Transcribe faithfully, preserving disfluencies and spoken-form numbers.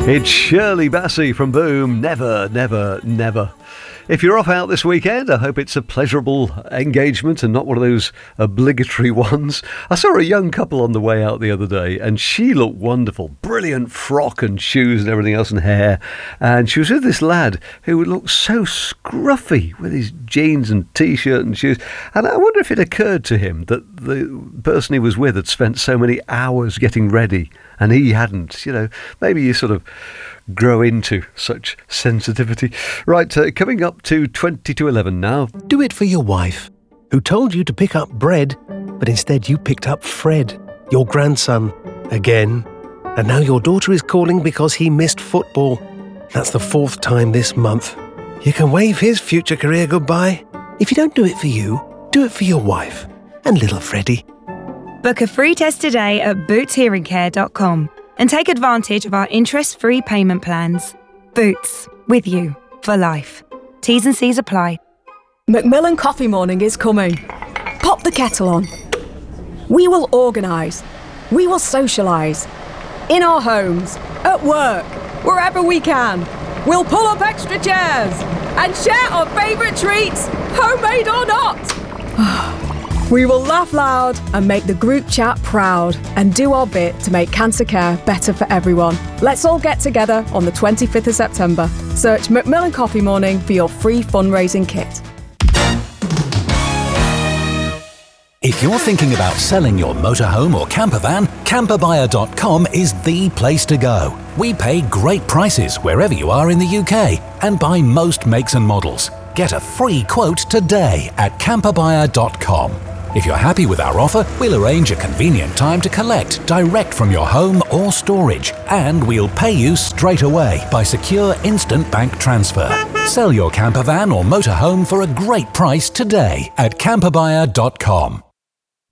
It's Shirley Bassey from Boom. Never, never, never. If you're off out this weekend, I hope it's a pleasurable engagement and not one of those obligatory ones. I saw a young couple on the way out the other day and she looked wonderful. Brilliant frock and shoes and everything else and hair. And she was with this lad who looked so scruffy with his jeans and T-shirt and shoes. And I wonder if it occurred to him that the person he was with had spent so many hours getting ready and he hadn't. You know, maybe you sort of grow into such sensitivity. Right, uh, coming up to twenty to eleven now. Do it for your wife, who told you to pick up bread, but instead you picked up Fred, your grandson, again. And now your daughter is calling because he missed football. That's the fourth time this month. You can wave his future career goodbye. If you don't do it for you, do it for your wife and little Freddie. Book a free test today at boots hearing care dot com and take advantage of our interest-free payment plans. Boots, with you for life. T's and C's apply. Macmillan Coffee Morning is coming. Pop the kettle on. We will organise. We will socialise. In our homes, at work, wherever we can. We'll pull up extra chairs and share our favourite treats, homemade or not. We will laugh loud and make the group chat proud and do our bit to make cancer care better for everyone. Let's all get together on the twenty-fifth of September. Search Macmillan Coffee Morning for your free fundraising kit. If you're thinking about selling your motorhome or camper van, camper buyer dot com is the place to go. We pay great prices wherever you are in the U K and buy most makes and models. Get a free quote today at camper buyer dot com. If you're happy with our offer, we'll arrange a convenient time to collect direct from your home or storage, and we'll pay you straight away by secure instant bank transfer. Sell your camper van or motorhome for a great price today at camper buyer dot com.